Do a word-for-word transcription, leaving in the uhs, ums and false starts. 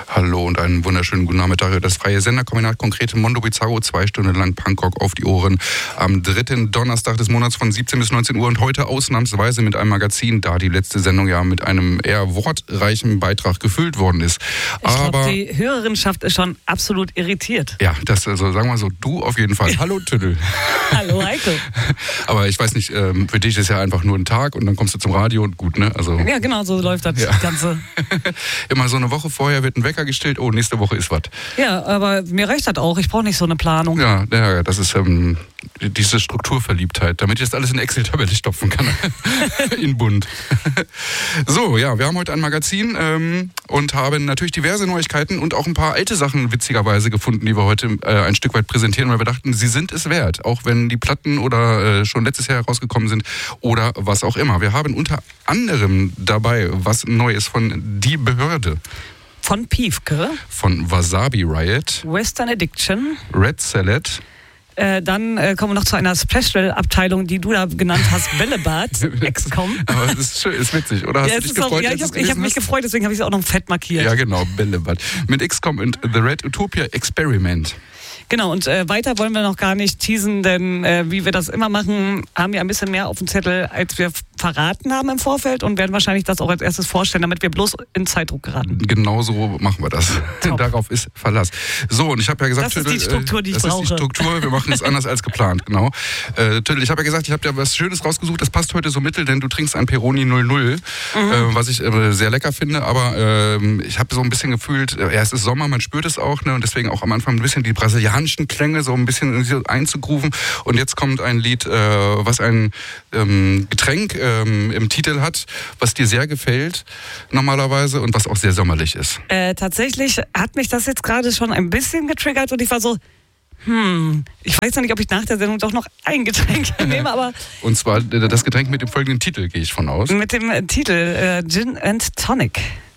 Hallo und einen wunderschönen guten Nachmittag. Das freie Senderkombinat Konkrete Mondo Bizarro, zwei Stunden lang Punkrock auf die Ohren. Am dritten Donnerstag des Monats von siebzehn bis neunzehn Uhr und heute ausnahmsweise mit einem Magazin, da die letzte Sendung ja mit einem eher wortreichen Beitrag gefüllt worden ist. Ich glaube, die Hörerinschaft ist schon absolut irritiert. Ja, das, also sagen wir so, du auf jeden Fall. Hallo Tüdel. Hallo Heiko. Aber ich weiß nicht, für dich ist ja einfach nur ein Tag und dann kommst du zum Radio und gut, ne? Also, ja, genau, so läuft das ja. Ganze. Immer so eine Woche vorher wird ein Wecker gestellt, oh, nächste Woche ist was. Ja, aber mir reicht das auch, ich brauche nicht so eine Planung. Ja, ja das ist ähm, diese Strukturverliebtheit, damit ich das alles in Excel-Tabelle stopfen kann. In bunt. So, ja, wir haben heute ein Magazin ähm, und haben natürlich diverse Neuigkeiten und auch ein paar alte Sachen witzigerweise gefunden, die wir heute äh, ein Stück weit präsentieren, weil wir dachten, sie sind es wert, auch wenn die Platten oder äh, schon letztes Jahr herausgekommen sind oder was auch immer. Wir haben unter anderem dabei was Neues von Die Behörde. Von Piefke. Von Wasabi Riot. Western Addiction. Red Salad. Äh, dann äh, kommen wir noch zu einer Special-Abteilung, die du da genannt hast, Bällebad, X COM. Aber das ist schön, ist witzig, oder? Hast ja, du dich gefreut? Auch, ja, ich habe hab mich gefreut, deswegen habe ich es auch noch fett markiert. Ja, genau, Bällebad. Mit X COM und The Red Utopia Experiment. Genau, und äh, weiter wollen wir noch gar nicht teasen, denn äh, wie wir das immer machen, haben wir ein bisschen mehr auf dem Zettel, als wir verraten haben im Vorfeld und werden wahrscheinlich das auch als erstes vorstellen, damit wir bloß in Zeitdruck geraten. Genau so machen wir das. Darauf ist Verlass. So, und ich habe ja gesagt... Das ist die Struktur, die ich das brauche. Das ist die Struktur, wir machen es anders als geplant, genau. Äh, Tüdel, ich habe ja gesagt, ich habe dir was Schönes rausgesucht, das passt heute so mittel, denn du trinkst ein Peroni null null, mhm. äh, was ich äh, sehr lecker finde, aber äh, ich habe so ein bisschen gefühlt, äh, ja, es ist Sommer, man spürt es auch, ne, und deswegen auch am Anfang ein bisschen die brasilianischen Klänge so ein bisschen einzugrooven. Und jetzt kommt ein Lied, äh, was ein ähm, Getränk ähm, im Titel hat, was dir sehr gefällt normalerweise und was auch sehr sommerlich ist. Äh, tatsächlich hat mich das jetzt gerade schon ein bisschen getriggert und ich war so, hm, ich weiß noch nicht, ob ich nach der Sendung doch noch ein Getränk nehme, aber... Und zwar das Getränk mit dem folgenden Titel, gehe ich von aus. Mit dem Titel äh, Gin and Tonic.